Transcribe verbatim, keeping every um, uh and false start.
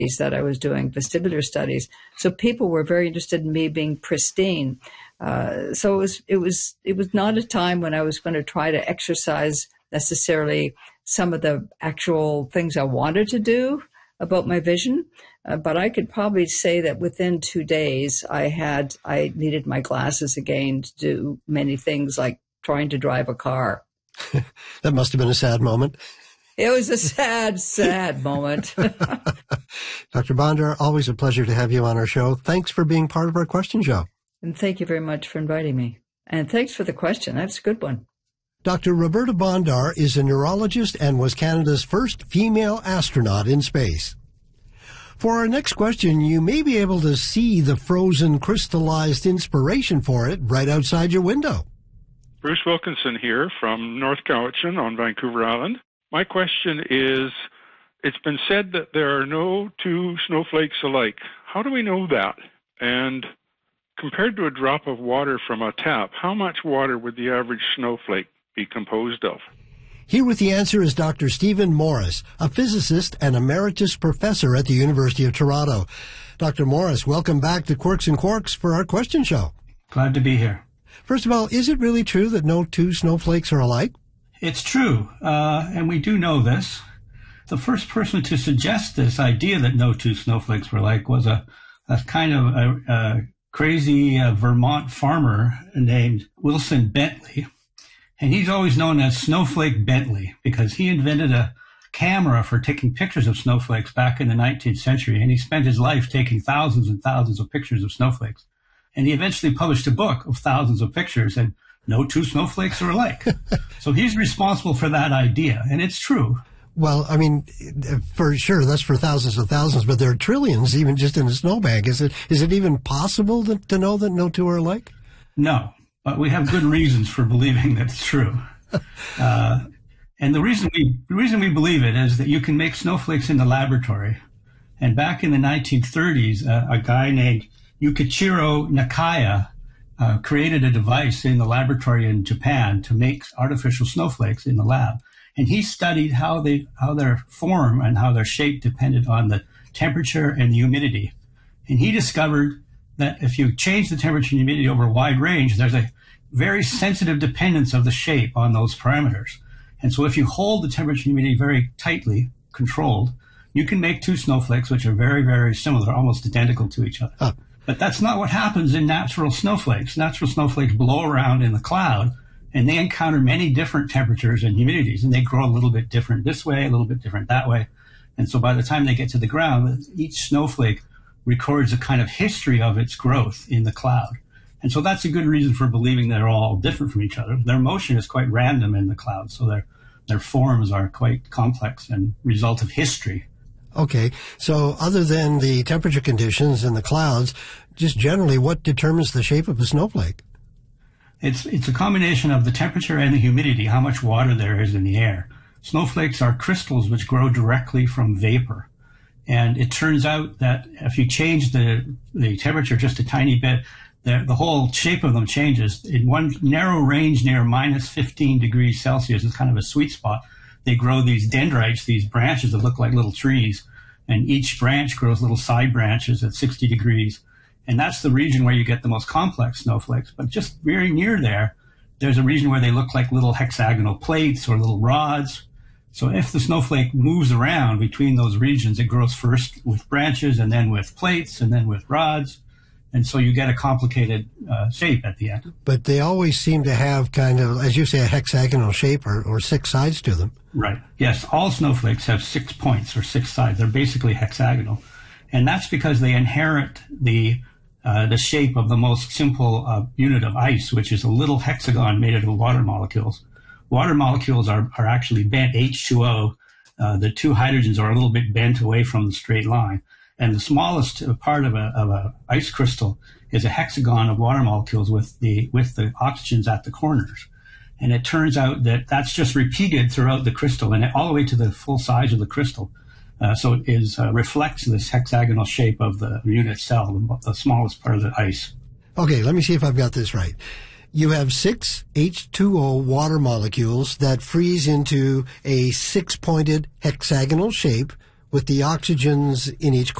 that I was doing, vestibular studies. So people were very interested in me being pristine. Uh, so it was, it was, it was not a time when I was going to try to exercise necessarily some of the actual things I wanted to do about my vision. Uh, but I could probably say that within two days, I had, I needed my glasses again to do many things like trying to drive a car. That must have been a sad moment. It was a sad, sad moment. Doctor Bondar, always a pleasure to have you on our show. Thanks for being part of our question show. And thank you very much for inviting me. And thanks for the question. That's a good one. Doctor Roberta Bondar is a neurologist and was Canada's first female astronaut in space. For our next question, you may be able to see the frozen, crystallized inspiration for it right outside your window. Bruce Wilkinson here from North Cowichan on Vancouver Island. My question is, it's been said that there are no two snowflakes alike. How do we know that? And compared to a drop of water from a tap, how much water would the average snowflake be composed of? Here with the answer is Doctor Stephen Morris, a physicist and emeritus professor at the University of Toronto. Doctor Morris, welcome back to Quirks and Quarks for our question show. Glad to be here. First of all, is it really true that no two snowflakes are alike? It's true, uh, and we do know this. The first person to suggest this idea that no two snowflakes were alike was a, a kind of a, a crazy uh, Vermont farmer named Wilson Bentley. And he's always known as Snowflake Bentley because he invented a camera for taking pictures of snowflakes back in the nineteenth century. And he spent his life taking thousands and thousands of pictures of snowflakes. And he eventually published a book of thousands of pictures, and no two snowflakes are alike. So he's responsible for that idea, and it's true. Well, I mean, for sure, that's for thousands of thousands, but there are trillions even just in a snowbank. Is it is it even possible to, to know that no two are alike? No, but we have good reasons for believing that it's true. Uh, and the reason we the reason we believe it is that you can make snowflakes in the laboratory. And back in the nineteen thirties, uh, a guy named Yukichiro Nakaya uh, created a device in the laboratory in Japan to make artificial snowflakes in the lab. And he studied how they how their form and how their shape depended on the temperature and the humidity. And he discovered that if you change the temperature and humidity over a wide range, there's a very sensitive dependence of the shape on those parameters. And so if you hold the temperature and humidity very tightly controlled, you can make two snowflakes which are very, very similar, almost identical to each other. Oh. But that's not what happens in natural snowflakes. Natural snowflakes blow around in the cloud, and they encounter many different temperatures and humidities, and they grow a little bit different this way, a little bit different that way. And so by the time they get to the ground, each snowflake records a kind of history of its growth in the cloud. And so that's a good reason for believing they're all different from each other. Their motion is quite random in the cloud, so their their forms are quite complex and result of history. Okay, so other than the temperature conditions in the clouds, just generally what determines the shape of a snowflake? It's it's a combination of the temperature and the humidity, how much water there is in the air. Snowflakes are crystals which grow directly from vapor. And it turns out that if you change the, the temperature just a tiny bit, the, the whole shape of them changes. In one narrow range near minus fifteen degrees Celsius is kind of a sweet spot. They grow these dendrites, these branches that look like little trees, and each branch grows little side branches at sixty degrees. And that's the region where you get the most complex snowflakes. But just very near there, there's a region where they look like little hexagonal plates or little rods. So if the snowflake moves around between those regions, it grows first with branches and then with plates and then with rods. And so you get a complicated uh, shape at the end. But they always seem to have kind of, as you say, a hexagonal shape or, or six sides to them. Right. Yes, all snowflakes have six points or six sides. They're basically hexagonal. And that's because they inherit the uh, the shape of the most simple uh, unit of ice, which is a little hexagon made out of water molecules. Water molecules are, are actually bent H two O. Uh, the two hydrogens are a little bit bent away from the straight line. And the smallest part of a, of a ice crystal is a hexagon of water molecules with the, with the oxygens at the corners. And it turns out that that's just repeated throughout the crystal and all the way to the full size of the crystal. Uh, so it is, uh, reflects this hexagonal shape of the unit cell, the, the smallest part of the ice. Okay, let me see if I've got this right. You have six H two O water molecules that freeze into a six-pointed hexagonal shape with the oxygens in each